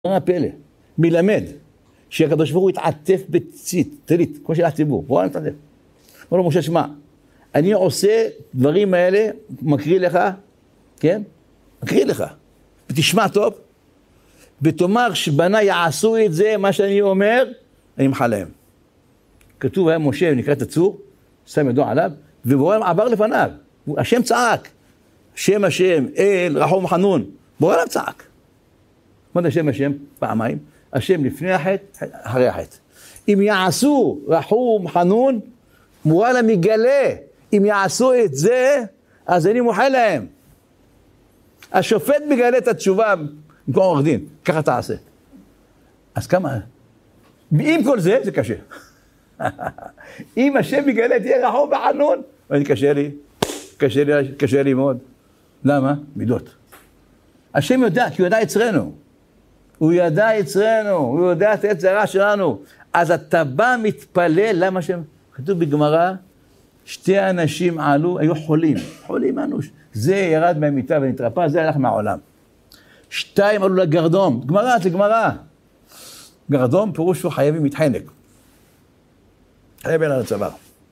מה הפלא? מלמד שהקדוש ברוך הוא יתעטף בטלית, כמו של הציבור. בואו נתעטף. אומר לו משה, שמע, אני עושה דברים האלה, מקריא לך, כן? מקריא לך. ותשמע טוב, ותאמר שבנה יעשו את זה, מה שאני אומר, אני אמחל להם. כתוב היה משה, נקרא את הצור, שם ידו עליו, ובורא עבר לפניו. השם צעק. שם השם, אל, רחום חנון. בורא עליו צעק. מה זה השם? פעמיים. השם לפני החטא, אחרי החטא. אם יעשו רחום חנון, מורא מגלה. אם יעשו את זה, אז אני מוחל להם. השופט מגלה את התשובה, במקום עורך דין, ככה תעשה. אז כמה? עם כל זה, זה קשה. אם השם מגלה תהיה רחום וחנון, אני קשה לי מאוד. למה? מידות. השם יודע, כי הוא ידע יצרנו. הוא ידע יצרנו, הוא יודע את היצרה שלנו. אז אתה בא מתפלל, למה שם? כתוב בגמרא, שתי אנשים עלו, היו חולים אנוש. זה ירד מהמיטה ונתרפא, זה הלך מהעולם. שתיים עלו לגרדום, גמרא, זה גמרא. גרדום פירוש הוא חייבים מתחנק. חייבים על הצוואר.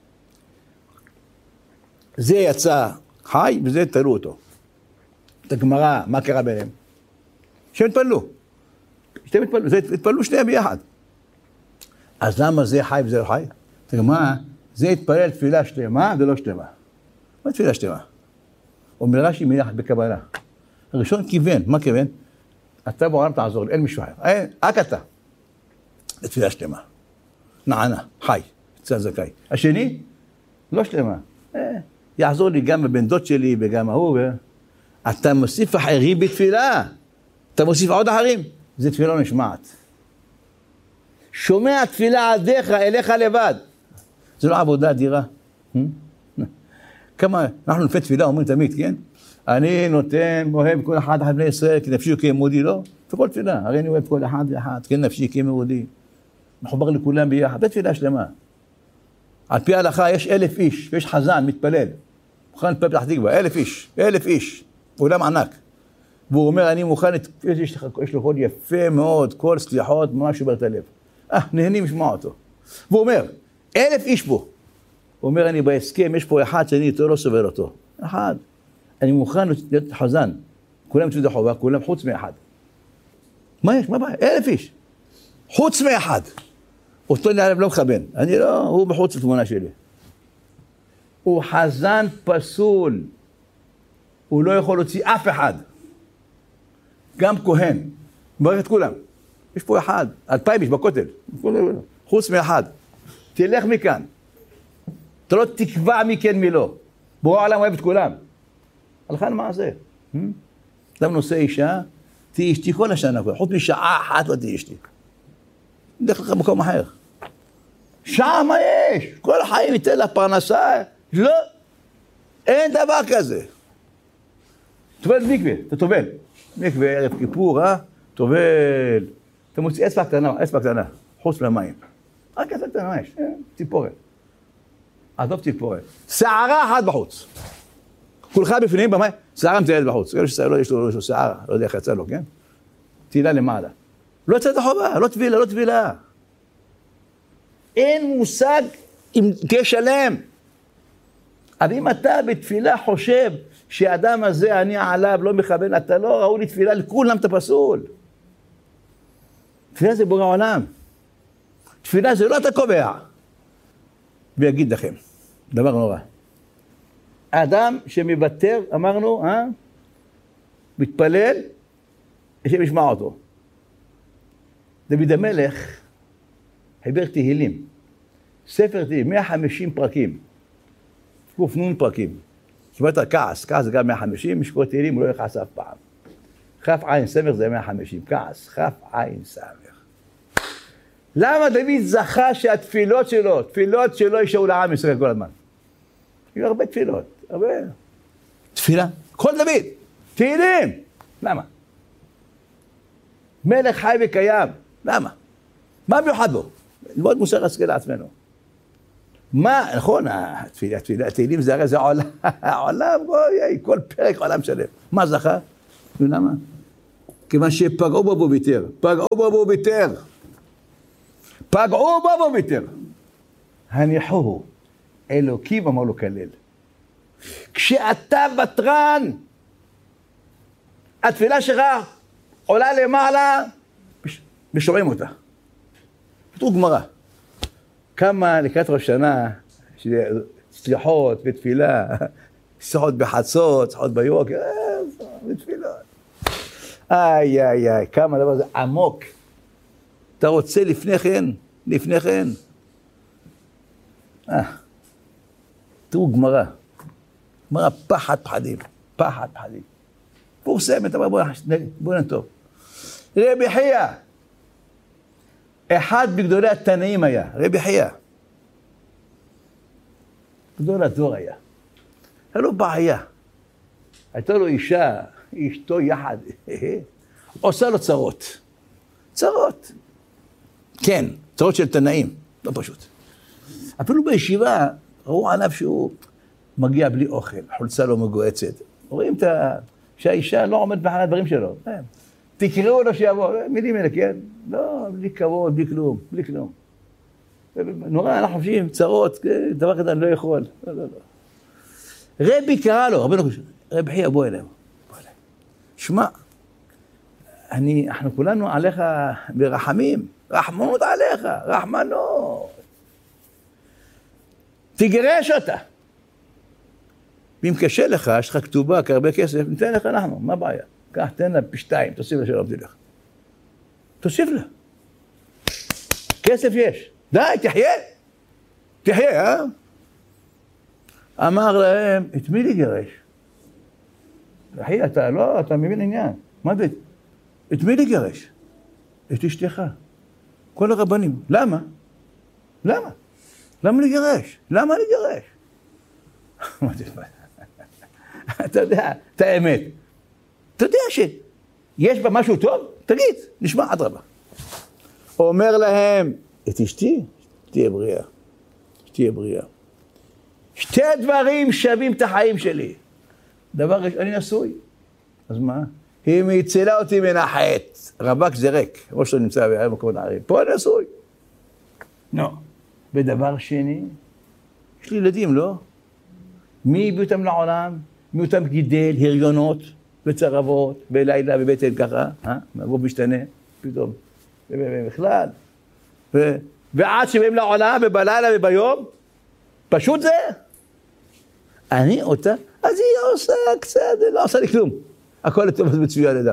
זה יצא חי וזה תלו אותו. את הגמרא, מה קרה ביניהם? שהם התפללו שניהם ביחד. אז למה זה חי וזה לא חי? את הגמרא, זה התפלל תפילה שלמה ולא שלמה. מה תפילה שלמה? אומר רש"י מילה בקבלה. הראשון כיוון, מה כיוון? אתה בעולם תעזור לי, אין מישהו אחר. רק אתה. לתפילה שלמה. נענה, חי, יצא זכאי. השני, לא שלמה. יעזור לי גם הבן דוד שלי וגם ההוא. אתה מוסיף אחרים בתפילה. אתה מוסיף עוד אחרים. זה תפילה לא נשמעת. שומע תפילה עדיך, אליך לבד. זה לא עבודה אדירה. כמה, אנחנו לפני תפילה אומרים תמיד, כן? אני נותן, אוהב כל אחד בני ישראל, כי נפשי כימודי, לא? בכל תפילה, הרי אני אוהב כל אחד ואחד, כן נפשי כימודי. מחובר לכולם ביחד, בתפילה שלמה. על פי ההלכה יש 1,000 איש, ויש חזן, מתפלל. מוכן להתפלל פתח תקווה, 1,000 איש, אולם ענק. והוא אומר, אני מוכן, יש לו קול יפה מאוד, קול סליחות, ממש שובר את הלב. נהנים לשמוע אותו. והוא אומר, 1,000 איש פה. הוא אומר, אני בהסכם, יש פה אחד שאני איתו לא סובל אותו. אחד. אני מוכן להיות חזן. כולם יצאו את חובה, כולם חוץ מאחד. מה יש? מה בעיה? 1,000 איש. חוץ מאחד. אותו לא מכוון. אני לא, הוא בחוץ לתמונה שלי. הוא חזן פסול. הוא לא יכול להוציא אף אחד. גם כהן. מברך את כולם. יש פה אחד. 2,000 איש בכותל. חוץ מאחד. תלך מכאן. אתה לא תקבע מי כן מי לא. בורא העולם אוהב את כולם. הלכה למעשה. אדם נושא אישה, תהי אשתי כל השנה. חוץ משעה אחת לא תהי אשתי. נלך לך במקום אחר. שעה מה יש? כל החיים ייתן לה פרנסה? לא. אין דבר כזה. תובל מקווה, אתה תובל. מקווה ערב כיפור, תובל. אתה מוציא אצבע קטנה, חוץ למים. רק אצבע קטנה יש, ציפורת. עזוב ציפורת. שערה אחת בחוץ. כולך בפנים במים, שערה מטיילת בחוץ. יש לו שערה, לא יודע איך יצא לו, כן? תהילה למעלה. לא יצא את החובה, לא תבילה. אין מושג עם כשלם. אבל אם אתה בתפילה חושב שהאדם הזה, אני עליו, לא מכוון, אתה לא ראו לי תפילה, לכולם אתה פסול. תפילה זה בורא עולם. תפילה זה לא אתה קובע. ויגיד לכם, דבר נורא. האדם שמוותר, אמרנו, מתפלל, השם ישמע אותו. דוד המלך חיבר תהילים. ספר תהילים, 150 פרקים. קופנון פרקים. זאת אומרת, כעס זה גם 150, משקור תהילים הוא לא יכעס אף פעם. כף עין סמך זה 150, כעס, כף עין סמך. למה דוד זכה שהתפילות שלו יישארו לעם ישראל כל הזמן? היו הרבה תפילות, הרבה. תפילה, כל דוד, תהילים. למה? מלך חי וקיים, למה? מה מיוחד בו? ללמוד מוסר השכל לעצמנו. מה, נכון, התהילים זה הרי זה עולם, כל פרק עולם שלם. מה זכה? ולמה? כיוון שפגעו בו ביתר, פגעו בו ביתר, פגעו בו ביתר. הניחוהו, אלוקים אמר לו כלל. כשאתה בטרן, התפילה שלך עולה למעלה, ושומעים אותה. כתוב גמרא. כמה לקראת ראש שנה, סליחות ותפילה, סליחות בחצות, סליחות ביוק, ותפילות. איי, כמה הדבר הזה עמוק. אתה רוצה לפני כן. תראו גמרא. גמרא פחד פחדים. פורסמת, אבל בוא נטוב. רבי חייא. אחד בגדולי התנאים היה, רבי חייא. גדול הדור היה. היה לו בעיה. הייתה לו אישה, אשתו יחד. עושה לו צרות. כן, צרות של תנאים, לא פשוט. אפילו בישיבה, ראו עליו שהוא מגיע בלי אוכל, חולצה לא מגועצת. רואים שהאישה לא עומד באחד הדברים שלו. תקראו לו שיבוא, מילים אלה, כן? לא, בלי כבוד, בלי כלום. נורא, אנחנו חושבים, צרות, דבר כזה אני לא יכול. לא. רבי קרא לו, רבי חייא, בוא אליהם. שמע, אנחנו כולנו עליך ברחמים, רחמנות עליך, רחמנות. תגרש אותה. ואם קשה לך, יש לך כתובה, כהרבה כסף, ניתן לך אנחנו, מה הבעיה? קח, תן לה פי-2, תוסיף לה שלא עבדי לך. תוסיף לה. כסף יש. די, תחיה, אמר להם, את מי לגרש? אחי, אתה מבין עניין. מה זה? את מי לגרש? את אשתך. כל הרבנים. למה? למה לגרש? אתה יודע, את האמת. אתה יודע שיש בה משהו טוב? תגיד, נשמע עד רבה. אומר להם, את אשתי, תהיה בריאה. שתי דברים שווים את החיים שלי. דבר ראשון, אני נשוי. אז מה? היא מצילה אותי מן החטא. רבק זה ריק, ראש לא נמצא במקום הערים. פה אני נשוי. לא. ודבר שני, יש לי ילדים, לא? מי הביא אותם לעולם? מי אותם גידל, הריונות וצרבות, בלילה, בבטן ככה, הגוף משתנה, פתאום, בכלל. ועד שבאים לעולם, ובלילה וביום, פשוט זה. אני אותה, אז היא עושה קצת, לא עושה לי כלום. הכל לטוב מצוין לידה.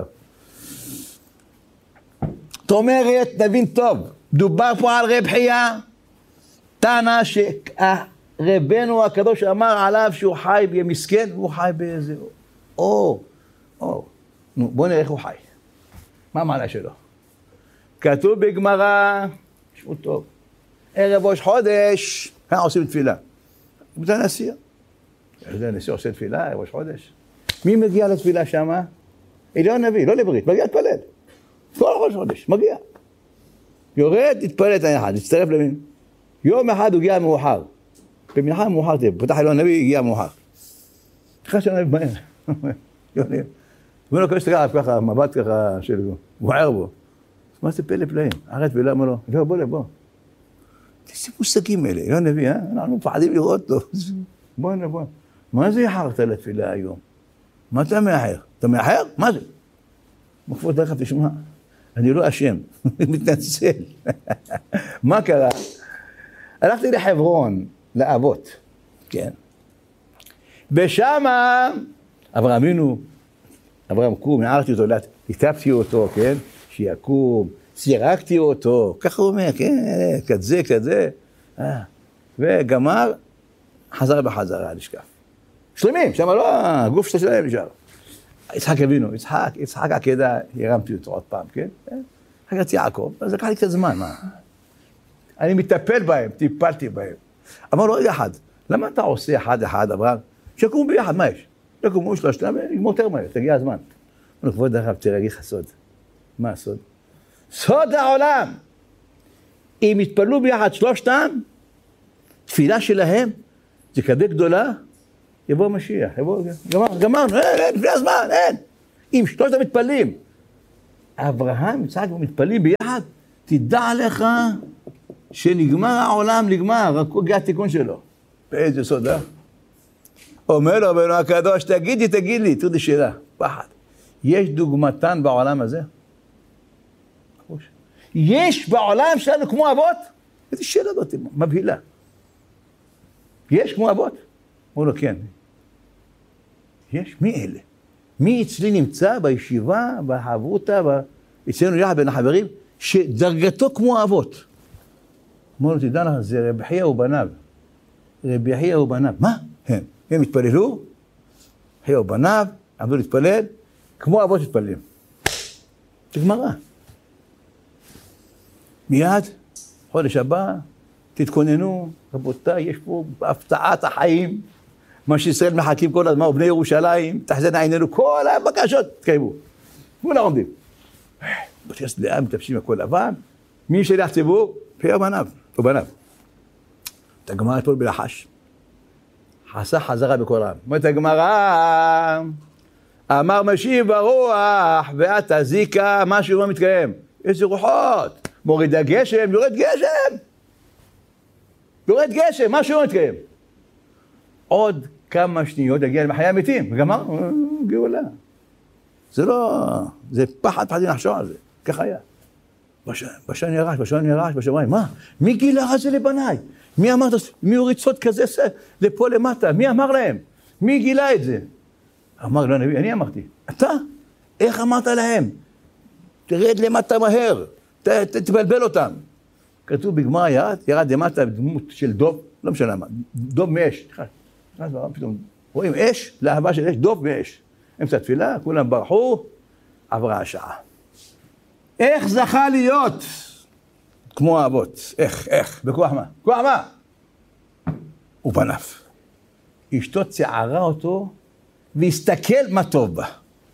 זאת אומרת, נבין טוב, דובר פה על רב חייא, תנא שרבנו הקדוש אמר עליו שהוא חי במסכן, והוא חי באיזה... נו, בוא נראה איך הוא חי. מה המעלה שלו? כתוב בגמרא, תשמעו טוב, ערב ראש חודש, כאן עושים תפילה. בית הנשיא. הנשיא עושה תפילה, ערב ראש חודש. מי מגיע לתפילה שמה? אליון נביא, לא לברית, מגיע להתפלל. כל ראש חודש, מגיע. יורד, התפלל את היחד, הצטרף למין. יום אחד הוא הגיע מאוחר. במנחה מאוחר, פתח אליון נביא, הגיע מאוחר. אחרי שאני נביא מהר. יוני. הוא לא קורא ככה, מבט ככה של גוער בו. מה זה פלא פלאים? אחרי תפילה אמר לו, בוא. איזה מושגים אלה, אליון נביא, אנחנו מפחדים לראות לו. בוא. מה זה יחרת לתפילה היום? מה אתה מאחר? אתה מאחר? מה זה? מכבוד דרך תשמע, אני לא אשם, מתנצל. מה קרה? הלכתי לחברון, לאבות, כן. ושמה, אברהם קום, נערתי אותו, כתבתי אותו, כן? שיקום, סירקתי אותו, ככה הוא אומר, כן, כזה. וגמר, חזר בחזרה, לשקף. שלמים, שם לא, הגוף שלהם נשאר. יצחק אבינו, יצחק עקדה, הרמתי אותו עוד פעם, כן? חגרתי יעקב, אז לקח לי קצת זמן, מה? אני מטפל בהם, טיפלתי בהם. אמר לו, רגע אחד, למה אתה עושה אחד, אברהם? שיקום ביחד, מה יש? יקומו שלושתם, יגמור יותר מהר, תגיע הזמן. אמר לו, כבוד הרב, תראה, אגיד לך סוד. מה הסוד? סוד העולם! אם יתפללו ביחד שלושתם, תפילה שלהם, זה כדי גדולה, יבוא משיח, גמרנו, אין, לפני הזמן, אין. אם שלושת המתפללים, אברהם, יצחק ומתפללים ביחד, תדע לך שנגמר העולם, נגמר, רק הגיע התיקון שלו. באיזה סוד, אומר לו רבנו הקדוש, תגיד לי, תראי שאלה, פחד. יש דוגמתן בעולם הזה? יש בעולם שלנו כמו אבות? איזה שאלה הזאת, מבהילה. יש כמו אבות? אמרו לו, כן. יש? מי אלה? מי אצלי נמצא בישיבה, בחברותה, אצלנו יחד בין החברים, שדרגתו כמו אבות? אמרו לו, תדע לך, זה רבי חייא ובניו. רבי חייא ובניו. מה? הם התפללו, חייא ובניו, עמדו להתפלל, כמו אבות התפללים. זה גמרא. מיד, חודש הבא, תתכוננו, רבותיי, יש פה בהפתעת החיים, מה שישראל מחכים כל הזמן, בני ירושלים, תחזינה עינינו, כל הבקשות תקיימו. כולם עומדים. בתכנסת לאה, מתלבשים הכל לבן, מי שליח ציבור? חייא ובניו. את הגמרא אתמול בלחש. חסך חזרה בכל העם. אומרת הגמרא, אמר משיב ברוח, ואת הזיקה, משהו לא מתקיים. איזה רוחות? מוריד הגשם, יורד גשם, משהו לא מתקיים. עוד כמה שניות יגיע למחיי המתים, וגמר, גאולה. זה לא, זה פחדים לחשוב על זה, כך היה. בשן ירש, בשמיים, מה? מי גילה את זה לבניי? מי אמר, מי הוריד סוד כזה לפה למטה? מי אמר להם? מי גילה את זה? אמר לו הנביא, אני אמרתי. אתה? איך אמרת להם? תרד למטה מהר, תבלבל אותם. כתוב בגמרא ירד למטה דמות של דוב, לא משנה מה, דוב מאש. פתאום רואים אש, להבה של אש, דוב מאש. אמצע תפילה, כולם ברחו, עברה השעה. איך זכה להיות כמו האבות? איך? בכוח מה? כוח מה? ובניו. אשתו צערה אותו, והסתכל מה טוב בה.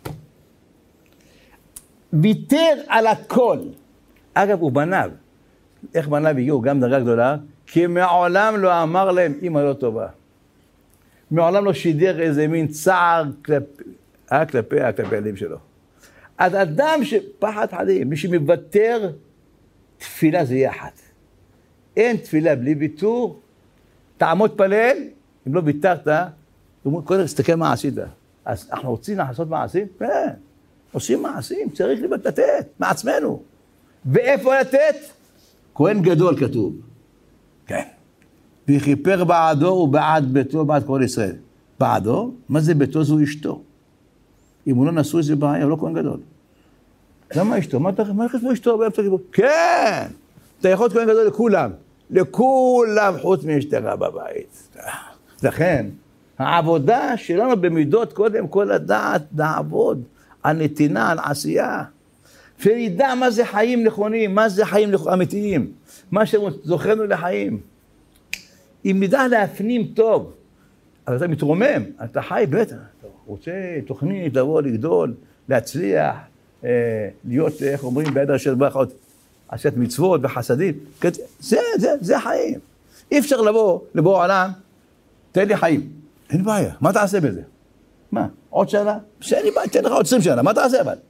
ויתר על הכל. אגב, ובניו. איך בניו הגיעו גם דרגה גדולה? כי מעולם לא אמר להם, אמא לא טובה. מעולם לא שידר איזה מין צער כלפי הילדים שלו. אז אדם שפחד חדים, מי שמוותר, תפילה זה יחד. אין תפילה בלי ויתור, תעמוד פלל, אם לא ויתרת, קודם תסתכל מה עשית. אז אנחנו רוצים לעשות מעשים? כן, עושים מעשים, צריך לתת מעצמנו. ואיפה לתת? כהן גדול כתוב. כן. וכיפר בעדו ובעד ביתו, בעד כל ישראל. בעדו? מה זה ביתו? זו אשתו. אם הוא לא נשוי זה בעיה, הוא לא כהן גדול. למה אשתו? מה חשבו אשתו? כן! אתה יכול להיות כהן גדול לכולם. לכולם חוץ מאשתך בבית. לכן, העבודה שלנו במידות קודם כל לדעת, לעבוד, על נתינה, על עשייה. ונדע מה זה חיים נכונים, מה זה חיים אמיתיים, מה שזוכרנו לחיים. אם נדע להפנים טוב, אז אתה מתרומם, אתה חי בטח, אתה רוצה תוכנית לבוא, לגדול, להצליח, להיות, איך אומרים, ביד השם ברכות, עשת מצוות וחסדים, זה החיים. אי אפשר לבוא עולם, תן לי חיים, אין בעיה, מה תעשה בזה? מה, עוד שנה? שאין לי בעיה, תן לך עוד 20 שנה, מה תעשה אבל?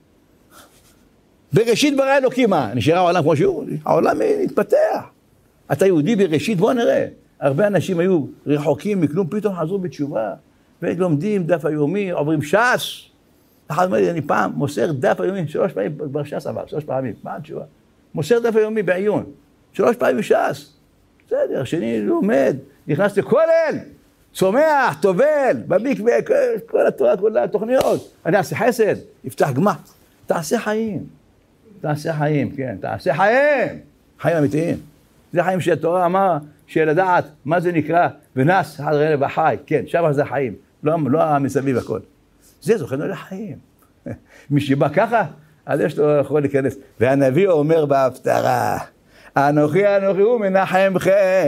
בראשית ברא אלוקים, מה? נשאר העולם כמו שהוא? העולם התפתח. אתה יהודי בראשית, בוא נראה. הרבה אנשים היו רחוקים מכלום, פתאום חזרו בתשובה, ולומדים דף היומי, עוברים ש"ס. אחד אומר לי, אני פעם מוסר דף היומי, 3 פעמים בש"ס עבר, 3 פעמים, מה התשובה? מוסר דף היומי בעיון, 3 פעמים בש"ס. בסדר, שני לומד, נכנס לכולל, צומח, טובל, במקווה, כל התורה, כל התוכניות. אני אעשה חסד, יפתח גמח. תעשה חיים. תעשה חיים, כן, תעשה חיים. חיים אמיתיים. זה חיים שהתורה אמרה, שלדעת מה זה נקרא, ונס, אחד ראה וחי, כן, שם זה חיים, לא מסביב הכל. זה זוכרנו לחיים. מי שבא ככה, אז יש לו יכול להיכנס. והנביא אומר בהפטרה, אנוכי הוא מנחמכם.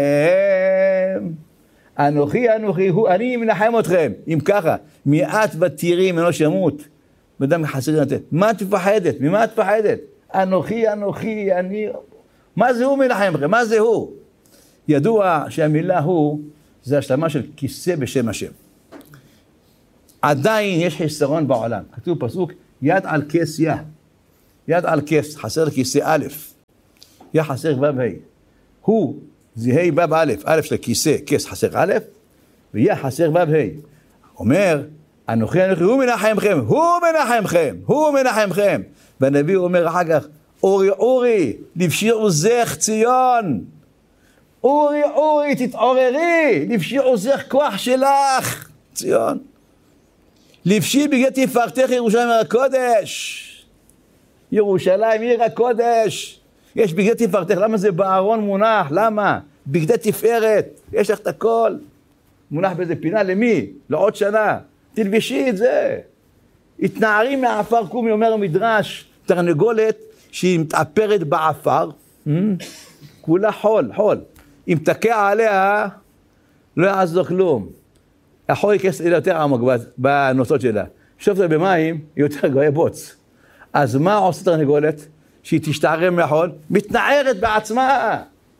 אנוכי הוא, אני מנחם אתכם. אם ככה, מעט ותראי ממנו שמות. בדם חסרים לתת. מה את מפחדת? ממה את מפחדת? אנוכי, אני... מה זה הוא מנחמכם? מה זה הוא? ידוע שהמילה הוא, זה השלמה של כיסא בשם השם. עדיין יש חיסרון בעולם. כתוב פסוק, יד על כס יה. יד על כס, חסר כיסא א', יא חסר ו' ה'. הוא, זה ה' ו' א', א' של כיסא, כס חסר א', ויה חסר ו' ה'. אומר, אנוכי, הוא מנחמכם, הוא מנחמכם, הוא מנחמכם. והנביא אומר אחר כך, אורי, אורי, לבשי עוזך ציון. אורי, אורי, תתעוררי, לבשי עוזך כוח שלך, ציון. לבשי בגלל תפארתך ירושלים עיר הקודש. ירושלים עיר הקודש. יש בגלל תפארתך, למה זה בארון מונח? למה? בגלל תפארת, יש לך את הכל. מונח באיזה פינה, למי? לעוד שנה. תלבשי את זה. התנערי מהעפר קומי, אומר המדרש, תרנגולת שהיא מתעפרת בעפר, כולה חול, חול. אם תקע עליה, לא יעזור כלום. החול ייכנס יותר עמוק בנוצות שלה. שוב זה במים, היא יותר גויה בוץ. אז מה עושה תרנגולת? שהיא תשתערם מהחול? מתנערת בעצמה.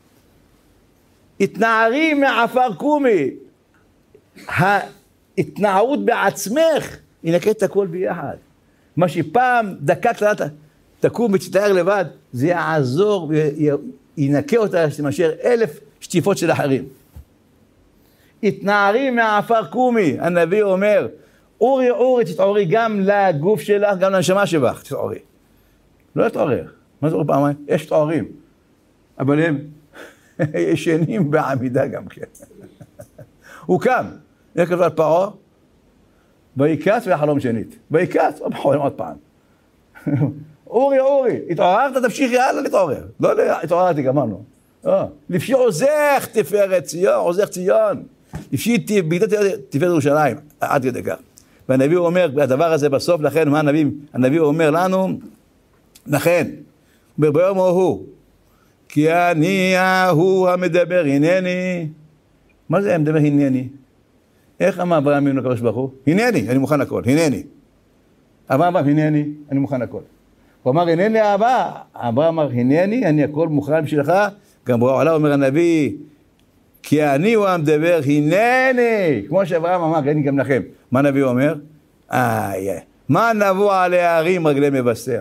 התנערי מעפר קומי. ההתנערות בעצמך, היא נקט את הכל ביחד. מה שפעם דקה קטנה תקום ותתאר לבד, זה יעזור וינקה אותה שתמשאר 1000 שטיפות של אחרים. התנערי מהעפר קומי, הנביא אומר, אורי אורי תתעוררי גם לגוף שלך, גם לנשמה שבך, תתעוררי. לא תתעורר, מה זה אומר פעמיים? יש תתעוררים, אבל הם ישנים בעמידה גם כן. הוא קם, איך כתוב על פרעה? ויקץ והחלום שנית. ויקץ, חולם עוד פעם. אורי, אורי, התעוררת, תמשיכי הלאה להתעורר. לא, התעוררתי, גמרנו. לפשי עוזך תפארת ציון, עוזך ציון. לפשי תפארת ירושלים, עד כדי כך. והנביא אומר, הדבר הזה בסוף, לכן מה הנביא אומר לנו? לכן, ביום הוא, כי אני הוא המדבר, הנני. מה זה המדבר הנני? איך אמר אברהם אבינו לקדוש ברוך הוא? הנני, אני מוכן הכל, הנני. אברהם אמר, הנני, אני מוכן הכל. הוא אמר, הנני אבא. אברהם אמר, הנני, אני הכל מוכן בשבילך. גם בעולם אומר הנביא, כי אני הוא המדבר, הנני. כמו שאברהם אמר, אני גם לכם. מה הנביא אומר? מה נבוא על ההרים רגלי מבשר?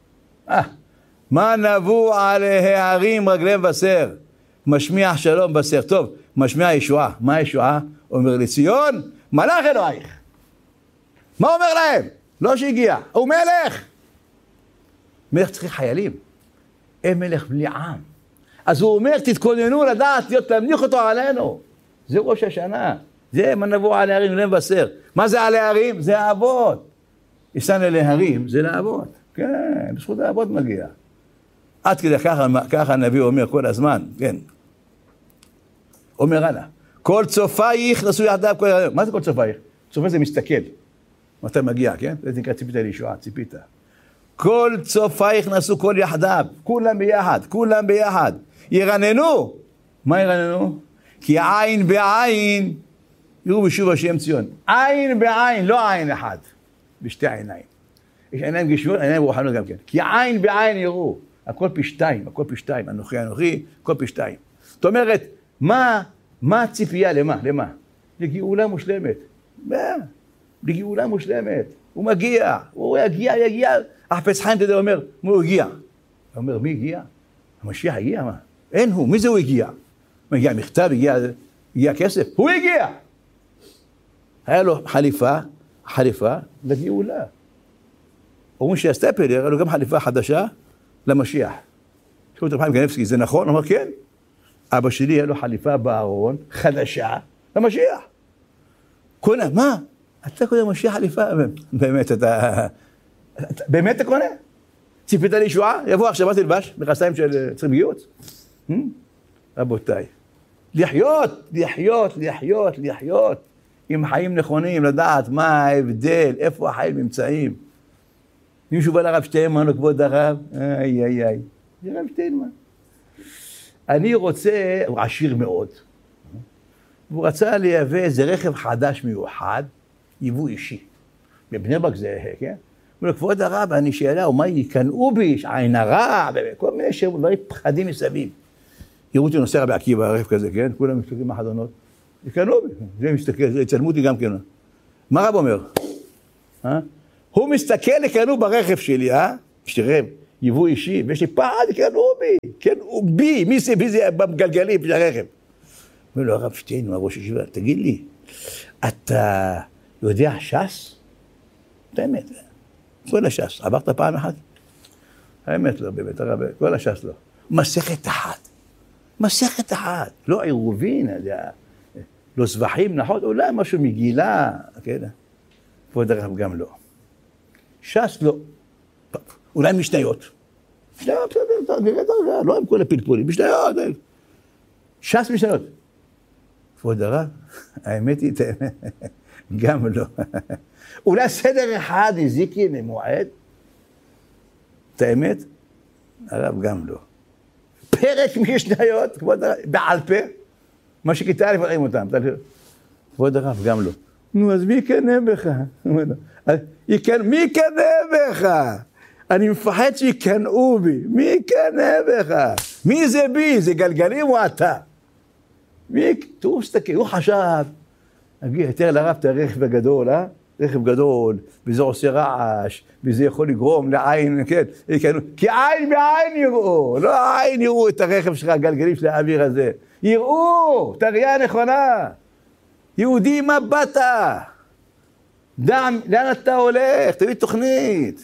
מה נבוא על ההרים רגלי מבשר? משמיע שלום בשר. טוב, משמיע ישועה. מה הישועה? אומר לציון, מלאך אלוהיך. מה אומר להם? לא שהגיע, הוא מלך. מלך צריך חיילים. אין מלך בלי עם. אז הוא אומר, תתכוננו לדעת, תמליך אותו עלינו. זה ראש השנה. זה מה נבוא על ההרים רגלי מבשר. מה זה על ההרים? זה האבות. יסן אל ההרים, זה לאבות. כן, בזכות האבות מגיע. עד כדי ככה הנביא אומר כל הזמן, כן. אומר הלאה. כל צופייך נשאו יחדיו כל היום. מה זה כל צופייך? צופה זה מסתכל. מתי מגיע, כן? זה נקרא ציפית לישועה, ציפית. כל צופייך נשאו כל יחדיו. כולם ביחד, כולם ביחד. ירננו. מה ירננו? כי עין בעין יראו בשוב השם ציון. עין בעין, לא עין אחד. בשתי עיניים. יש עיניים גשמיות, עיניים רוחניות גם כן. כי עין בעין יראו. הכל פי שתיים, הכל פי שתיים. אנוכי, הכל פי שתיים. זאת אומרת, מה הציפייה? למה? לגאולה מושלמת. לגאולה מושלמת. הוא מגיע, הוא יגיע. החפץ חיים תדע אומר, מה הוא הגיע? הוא אומר, מי הגיע? המשיח הגיע, מה? אין הוא, מי זה הוא הגיע? מגיע מכתב, הגיע כסף, הוא הגיע. היה לו חליפה לגאולה. אומרים שהסטפלר, היה לו גם חליפה חדשה למשיח. שאלו את רב חיים גנבסקי, זה נכון? הוא אמר, כן. אבא שלי היה לו חליפה בארון, חדשה, למשיח. קונה, מה? אתה קונה משיח חליפה? באמת, באמת אתה קונה? ציפית לישועה? יבוא עכשיו, תלבש, מכסיים של צריכים גיוץ? רבותיי, לחיות, עם חיים נכונים, לדעת מה ההבדל, איפה החיים נמצאים. מישהו בא לרב שטיינמן, כבוד הרב, זה רב שטיינמן. אני רוצה, הוא עשיר מאוד, והוא רצה לייבא איזה רכב חדש מיוחד, ייבוא אישי. בבני ברק זה, כן? הוא אומר, כבוד הרב, אני שאלה, ומה יקנאו בי, עין הרע, וכל מיני דברים פחדים מסביב. יראו אותי נוסע רבי עקיבא, רכב כזה, כן? כולם מסתכלים מהחלונות. יקנאו בי, זה מסתכל, זה יצלמו אותי גם כן. מה רב אומר? הוא מסתכל לקנאו ברכב שלי, שתראה, יבוא אישי, ויש לי פחד, כן בי, מי זה בגלגלים של הרכב? אומר לו, הרב שטיין, הראש ישיבה, תגיד לי, אתה יודע ש"ס? את האמת, כל הש"ס, עברת פעם אחת? האמת לא, באמת, הרב, כל הש"ס לא. מסכת אחת, לא עירובין, לא סבכים, נכון, אולי משהו מגילה, כן? ועוד הרב גם לא. ש"ס לא, אולי משניות. משניות, לא עם כל הפלפולים, משניות. ש"ס משניות. ועוד הרב, האמת היא, גם לא. אולי סדר אחד הזיקי ממועד, את האמת, הרב גם לא. פרק משניות, בעל פה, מה שכיתה לפעמים אותם. כבוד הרב, גם לא. נו, אז מי קנה בך? מי קנה בך? אני מפחד שיקנאו בי. מי קנה בך? מי זה בי? זה גלגלים או אתה? תראו, סתכל, הוא חשב, תראה לרב את הרכב הגדול, רכב גדול, וזה עושה רעש, וזה יכול לגרום לעין, כן? כי עין בעין יראו, לא עין יראו את הרכב שלך, הגלגלים של האוויר הזה. יראו, את הראייה הנכונה. יהודי, מה באת? לאן אתה הולך? תביא תוכנית.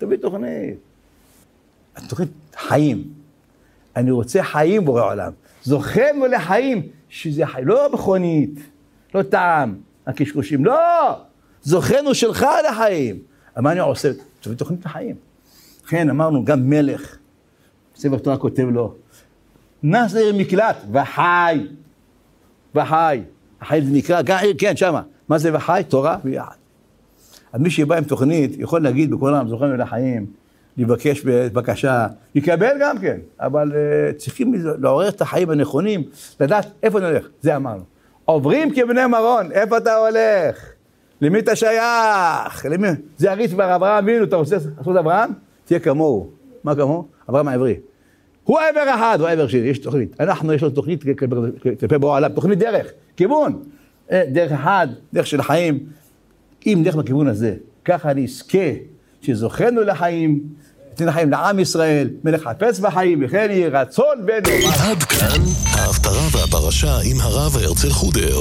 התוכנית חיים. אני רוצה חיים בורא עולם. זוכנו לחיים, שזה חיים, לא מכונית, לא טעם, הקשקושים, לא! זוכנו שלך לחיים. מה אני עושה? תביא תוכנית לחיים. כן, אמרנו, גם מלך, ספר תורה כותב לו, נס לעיר מקלט, וחי. החי זה נקרא, גם עיר, כן, שמה. מה זה וחי? תורה ויחד. אז מי שבא עם תוכנית, יכול להגיד בכל העם, זוכנו לחיים, לבקש בבקשה, יקבל גם כן, אבל צריכים לעורר את החיים הנכונים, לדעת איפה נלך, זה אמרנו. עוברים כבני מרון, איפה אתה הולך? למי אתה שייך? זה הריץ בר אברהם אבינו, אתה רוצה לעשות אברהם? תהיה כמוהו. מה כמוהו? אברהם העברי. הוא עבר אחד, הוא עבר שני, יש תוכנית. יש לו תוכנית כלפי בורא עולם, תוכנית דרך, כיוון. דרך אחד, דרך של החיים. אם נלך בכיוון הזה, ככה נזכה שזוכנו לחיים, נתן לחיים לעם ישראל, מלך חפץ בחיים, וכן יהיה רצון בינו. עד כאן ההפטרה והפרשה עם הרב הרצל חודר.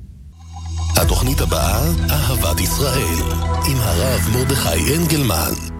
התוכנית הבאה, אהבת ישראל, עם הרב מרדכי אנגלמן.